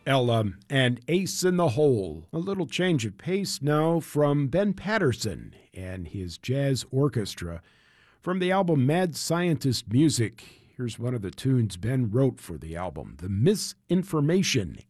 Ella and Ace in the Hole. A little change of pace now from Ben Patterson and his jazz orchestra. From the album Mad Scientist Music, here's one of the tunes Ben wrote for the album, The Misinformation